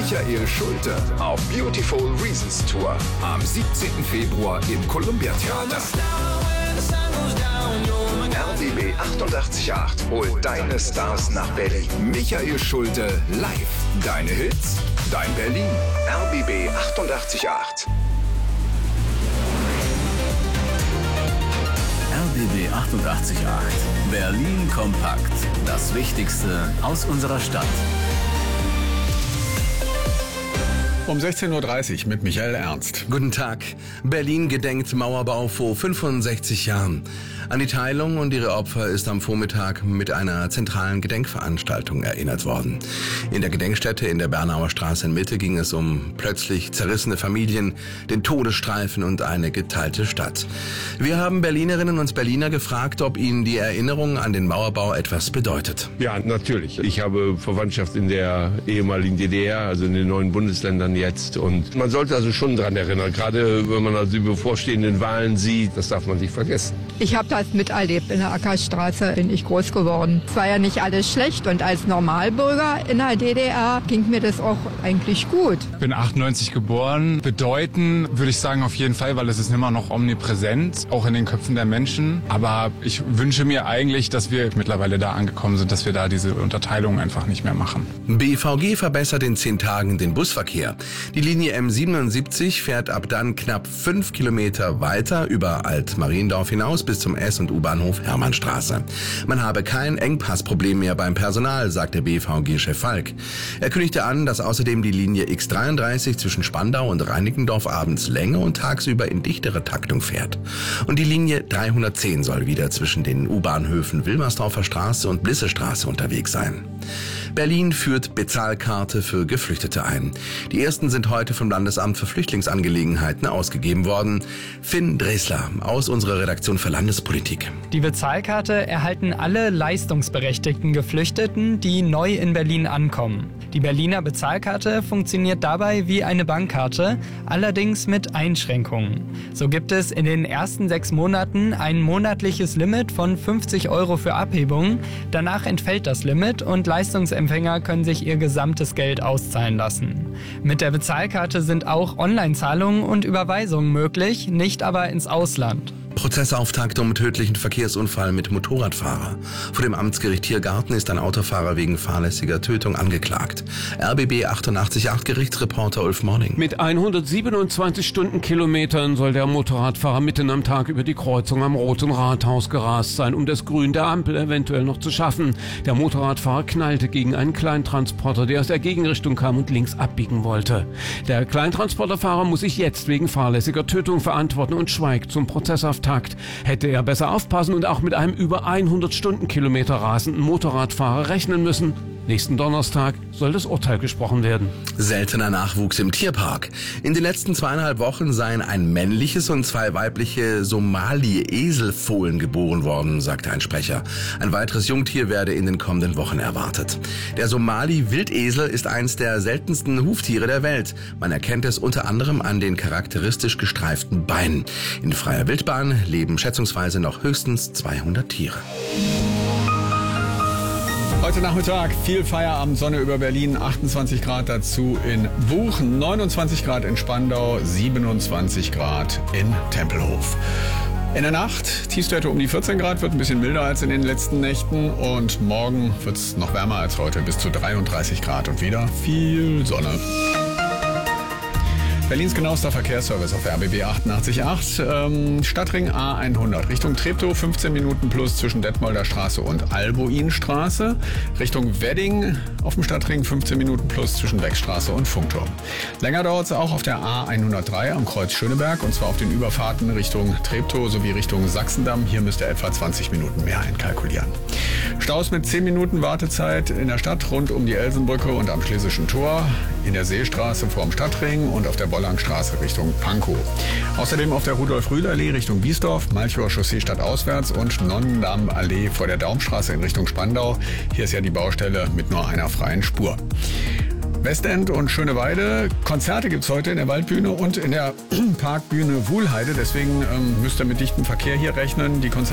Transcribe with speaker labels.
Speaker 1: Michael Schulte auf Beautiful Reasons Tour am 17. Februar im Columbia Theater. RBB 88.8 holt deine Stars nach Berlin. Michael Schulte live. Deine Hits, dein Berlin. RBB 88.8.
Speaker 2: RBB 88.8. Berlin kompakt. Das Wichtigste aus unserer Stadt.
Speaker 3: Um 16.30 Uhr mit Michael Ernst.
Speaker 4: Guten Tag. Berlin gedenkt Mauerbau vor 65 Jahren. An die Teilung und ihre Opfer ist am Vormittag mit einer zentralen Gedenkveranstaltung erinnert worden. In der Gedenkstätte in der Bernauer Straße in Mitte ging es um plötzlich zerrissene Familien, den Todesstreifen und eine geteilte Stadt. Wir haben Berlinerinnen und Berliner gefragt, ob ihnen die Erinnerung an den Mauerbau etwas bedeutet.
Speaker 5: Ja, natürlich. Ich habe Verwandtschaft in der ehemaligen DDR, also in den neuen Bundesländern jetzt. Und man sollte also schon daran erinnern, gerade wenn man also die bevorstehenden Wahlen sieht, das darf man nicht vergessen.
Speaker 6: Ich habe das miterlebt. In der Ackerstraße bin ich groß geworden. Es war ja nicht alles schlecht und als Normalbürger in der DDR ging mir das auch eigentlich gut.
Speaker 7: Ich bin 98 geboren. Bedeuten würde ich sagen auf jeden Fall, weil es ist immer noch omnipräsent, auch in den Köpfen der Menschen. Aber ich wünsche mir eigentlich, dass wir mittlerweile da angekommen sind, dass wir da diese Unterteilung einfach nicht mehr machen.
Speaker 4: BVG verbessert in 10 Tagen den Busverkehr. Die Linie M77 fährt ab dann knapp 5 Kilometer weiter über Alt-Mariendorf hinaus bis zum S- und U-Bahnhof Hermannstraße. Man habe kein Engpassproblem mehr beim Personal, sagte BVG-Chef Falk. Er kündigte an, dass außerdem die Linie X33 zwischen Spandau und Reinickendorf abends länger und tagsüber in dichtere Taktung fährt. Und die Linie 310 soll wieder zwischen den U-Bahnhöfen Wilmersdorfer Straße und Blissestraße unterwegs sein. Berlin führt Bezahlkarte für Geflüchtete ein. Die ersten sind heute vom Landesamt für Flüchtlingsangelegenheiten ausgegeben worden. Finn Dresler aus unserer Redaktion für Landespolitik.
Speaker 8: Die Bezahlkarte erhalten alle leistungsberechtigten Geflüchteten, die neu in Berlin ankommen. Die Berliner Bezahlkarte funktioniert dabei wie eine Bankkarte, allerdings mit Einschränkungen. So gibt es in den ersten 6 Monaten ein monatliches Limit von 50 € für Abhebungen. Danach entfällt das Limit und Leistungsempfänger können sich ihr gesamtes Geld auszahlen lassen. Mit der Bezahlkarte sind auch Online-Zahlungen und Überweisungen möglich, nicht aber ins Ausland.
Speaker 4: Prozessauftakt um tödlichen Verkehrsunfall mit Motorradfahrer. Vor dem Amtsgericht Tiergarten ist ein Autofahrer wegen fahrlässiger Tötung angeklagt. RBB 88.8 Gerichtsreporter Ulf Morning.
Speaker 9: Mit 127 Stundenkilometern soll der Motorradfahrer mitten am Tag über die Kreuzung am Roten Rathaus gerast sein, um das Grün der Ampel eventuell noch zu schaffen. Der Motorradfahrer knallte gegen einen Kleintransporter, der aus der Gegenrichtung kam und links abbiegen wollte. Der Kleintransporterfahrer muss sich jetzt wegen fahrlässiger Tötung verantworten und schweigt zum Prozessauftakt. Hätte er besser aufpassen und auch mit einem über 100 Stundenkilometer rasenden Motorradfahrer rechnen müssen. Nächsten Donnerstag soll das Urteil gesprochen werden.
Speaker 4: Seltener Nachwuchs im Tierpark. In den letzten 2,5 Wochen seien ein männliches und 2 weibliche Somali-Eselfohlen geboren worden, sagte ein Sprecher. Ein weiteres Jungtier werde in den kommenden Wochen erwartet. Der Somali-Wildesel ist eins der seltensten Huftiere der Welt. Man erkennt es unter anderem an den charakteristisch gestreiften Beinen. In freier Wildbahn leben schätzungsweise noch höchstens 200 Tiere.
Speaker 3: Heute Nachmittag viel Feierabend, Sonne über Berlin, 28 Grad dazu in Buchen, 29 Grad in Spandau, 27 Grad in Tempelhof. In der Nacht Tiefstwerte um die 14 Grad, wird ein bisschen milder als in den letzten Nächten und morgen wird es noch wärmer als heute, bis zu 33 Grad und wieder viel Sonne. Berlins genauester Verkehrsservice auf RBB 88.8. Stadtring A100 Richtung Treptow 15 Minuten plus zwischen Detmolder Straße und Albuinstraße. Richtung Wedding auf dem Stadtring 15 Minuten plus zwischen Beckstraße und Funkturm. Länger dauert es auch auf der A103 am Kreuz Schöneberg und zwar auf den Überfahrten Richtung Treptow sowie Richtung Sachsendamm. Hier müsst ihr etwa 20 Minuten mehr einkalkulieren. Staus mit 10 Minuten Wartezeit in der Stadt rund um die Elsenbrücke und am Schlesischen Tor, in der Seestraße vorm Stadtring und auf der Bollangstraße Richtung Pankow. Außerdem auf der Rudolf-Rühl-Allee Richtung Biesdorf, Malchower Chaussee stadtauswärts und Nonnendamm-Allee vor der Daumstraße in Richtung Spandau. Hier ist ja die Baustelle mit nur einer freien Spur. Westend und Schöneweide. Konzerte gibt es heute in der Waldbühne und in der Parkbühne Wuhlheide. Deswegen müsst ihr mit dichtem Verkehr hier rechnen. Die Konzerte